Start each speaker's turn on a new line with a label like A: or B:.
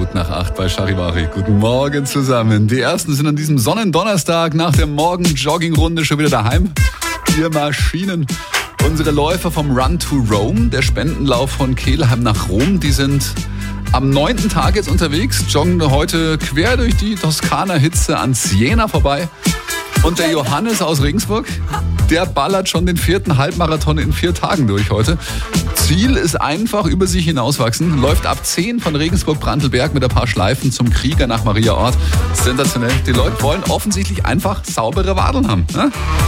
A: Minuten nach 8 bei Charivari. Guten Morgen zusammen. Die Ersten sind an diesem Sonnendonnerstag nach der Morgen-Jogging-Runde schon wieder daheim. Ihr Maschinen. Unsere Läufer vom Run to Rome, der Spendenlauf von Kelheim nach Rom, die sind am 9. Tag jetzt unterwegs, joggen heute quer durch die Toskana-Hitze an Siena vorbei. Und der Johannes aus Regensburg, der ballert schon den 4. Halbmarathon in 4 Tagen durch heute. Ziel ist einfach über sich hinauswachsen. Läuft ab 10 von Regensburg-Brantelberg mit ein paar Schleifen zum Krieger nach Mariaort. Sensationell. Die Leute wollen offensichtlich einfach saubere Wadeln haben. Ne?